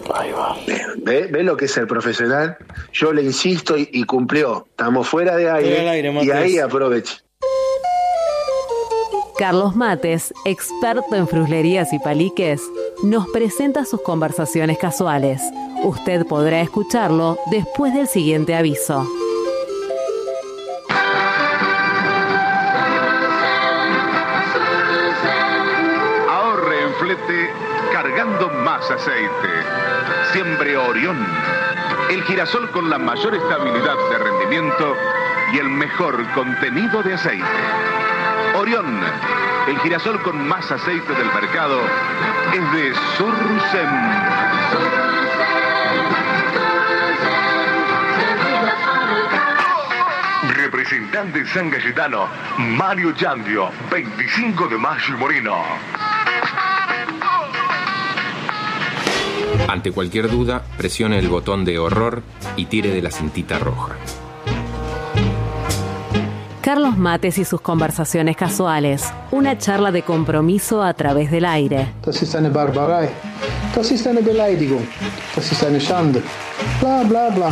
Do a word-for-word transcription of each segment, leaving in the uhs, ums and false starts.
Ahí va. ¿Ve, ¿Ve lo que es el profesional? Yo le insisto y, y cumplió. Estamos fuera de aire, aire y ahí aproveche. Carlos Mates, experto en fruslerías y paliques, nos presenta sus conversaciones casuales. Usted podrá escucharlo después del siguiente aviso. Ahorre en flete cargando más aceite. Siembre Orión, el girasol con la mayor estabilidad de rendimiento y el mejor contenido de aceite. Orión, el girasol con más aceite del mercado, es de Sursen. Representante San Cayetano, Mario Yandio, veinticinco de mayo y Moreno. Ante cualquier duda, presione el botón de horror y tire de la cintita roja. Carlos Mates y sus conversaciones casuales. Una charla de compromiso a través del aire. Das ist eine Barbarei. Das ist eine Beleidigung. Das ist eine Schande. Bla, bla, bla.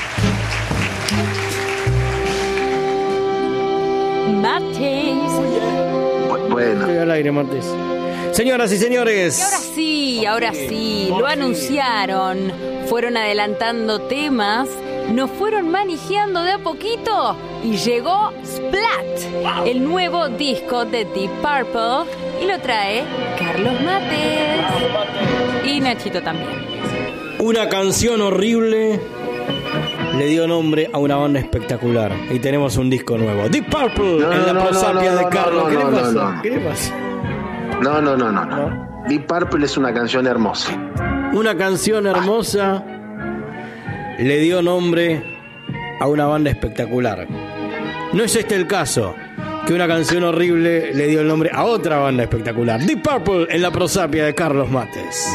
Mates. Bueno. Estoy al aire, Mates. Señoras y señores. Y ahora sí, ahora sí, lo anunciaron. Fueron adelantando temas, nos fueron manejando de a poquito y llegó Splat, el nuevo disco de Deep Purple, y lo trae Carlos Mates y Nachito también. Una canción horrible le dio nombre a una banda espectacular y tenemos un disco nuevo. Deep Purple no, en la no, prosapia no, no, de Carlos. no, ¿Qué, no, le pasa? no, no. ¿Qué le pasa? No, no, no, no, no. Deep Purple es una canción hermosa. Una canción hermosa le dio nombre a una banda espectacular. No es este el caso, que una canción horrible le dio el nombre a otra banda espectacular. Deep Purple en la prosapia de Carlos Mates.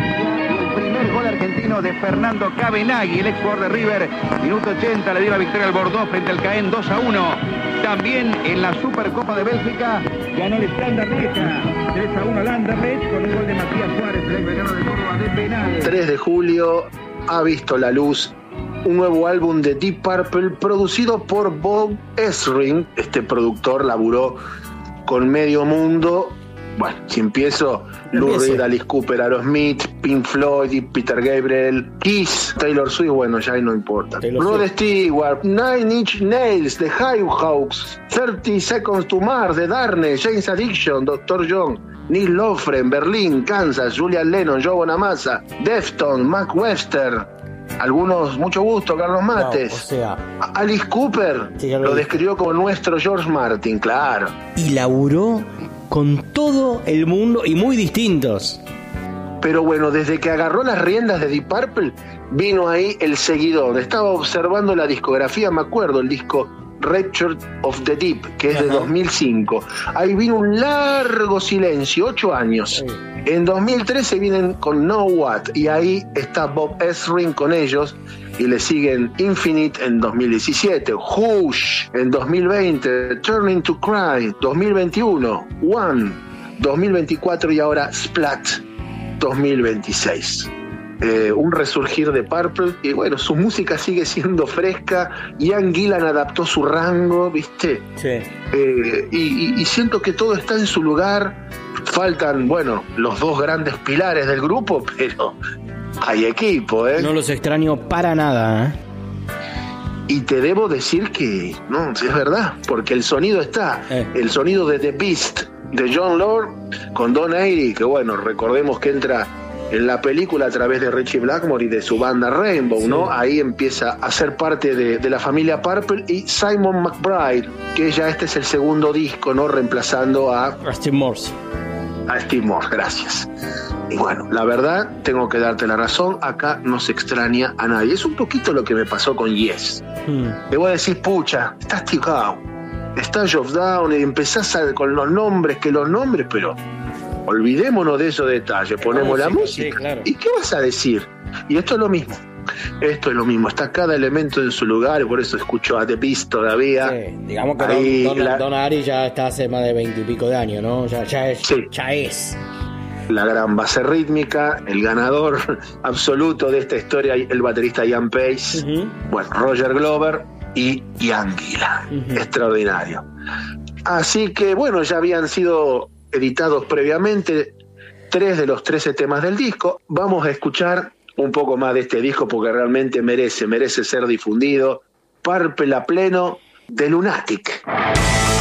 El primer gol argentino de Fernando Cabenagui, el ex jugador de River. Minuto ochenta le dio la victoria al Bordeaux frente al Caen dos a uno. También en la Supercopa de Bélgica ganó el Standard Lieja tres a uno al Anderlecht con un gol de Matías Suárez, el ex vegano de Córdoba, de penal. tres de julio ha visto la luz un nuevo álbum de Deep Purple producido por Bob Ezrin. Este productor laburó con medio mundo. Bueno, si empiezo, Lou Reed, Alice Cooper, Aerosmith, Pink Floyd, Peter Gabriel, Kiss, Taylor Swift, bueno, ya ahí no importa. Rod Stewart, Nine Inch Nails, The Highhawks, thirty Seconds to Mars, The Darkness, James Addiction, doctor John, Neil Lofgren, Berlín, Kansas, Julian Lennon, Joe Bonamassa, Deftones, Mac Webster. Algunos, mucho gusto, Carlos Mates. No, o sea, Alice Cooper sí, lo, lo describió como nuestro George Martin, claro. Y laburó con todo el mundo y muy distintos. Pero bueno, desde que agarró las riendas de Deep Purple, vino ahí el seguidor. Estaba observando la discografía, me acuerdo, el disco Rapture of the Deep, que es Ajá. de dos mil cinco. Ahí vino un largo silencio, ocho años. Sí. En dos mil trece vienen con Know What, y ahí está Bob Ezrin con ellos, y le siguen Infinite en dos mil diecisiete, Hush en dos mil veinte, Turning to Cry dos mil veintiuno, One dos mil veinticuatro y ahora Splat dos mil veintiséis. Eh, un resurgir de Purple, y bueno, su música sigue siendo fresca. Ian Gillan adaptó su rango, ¿viste? Sí. Eh, y, y, y siento que todo está en su lugar. Faltan, bueno, los dos grandes pilares del grupo, pero hay equipo, ¿eh? No los extraño para nada, ¿eh? Y te debo decir que, no, es verdad, porque el sonido está. Eh. El sonido de The Beast, de John Lord, con Don Airey, que bueno, recordemos que entra en la película a través de Richie Blackmore y de su banda Rainbow, sí. ¿no? Ahí empieza a ser parte de, de la familia Purple, y Simon McBride, que ya este es el segundo disco, ¿no? Reemplazando a... a Steve Morse. A Steve Morse, gracias. Y bueno, la verdad, tengo que darte la razón, acá no se extraña a nadie. Es un poquito lo que me pasó con Yes. Hmm. Te voy a decir, pucha, está Steve Howe, está Geoff Down, y empezás a, con los nombres, que los nombres, pero... olvidémonos de esos detalles, ponemos la música, la música. Sí, claro. ¿Y qué vas a decir? Y esto es lo mismo, esto es lo mismo, está cada elemento en su lugar, y por eso escucho a The Beast todavía. Sí, digamos que ahí, Don, Don, la... Don Airey ya está hace más de veinte y pico de años, ¿no? Ya, ya es, sí. ya es. la gran base rítmica, el ganador absoluto de esta historia, el baterista Ian Pace, uh-huh. bueno, Roger Glover y Ian Gillan, uh-huh. extraordinario. Así que bueno, ya habían sido editados previamente tres de los trece temas del disco. Vamos a escuchar un poco más de este disco porque realmente merece, merece ser difundido. Purple a pleno de Lunatic.